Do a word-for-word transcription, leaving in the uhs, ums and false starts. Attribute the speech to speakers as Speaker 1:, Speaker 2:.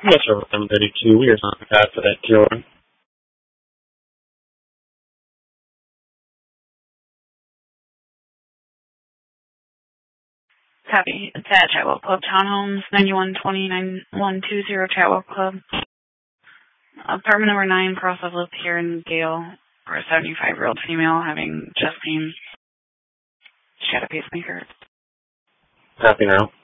Speaker 1: Yes, sir, seven thirty-two. We are on the path for that cure.
Speaker 2: Copy. It's at Chatwell Club Townhomes, ninety-one twenty, nine one two zero Chatwell Club. Apartment number nine, crossover loop here in Gale, for a seventy-five-year-old female having chest pain. She had a pacemaker.
Speaker 1: Copy now.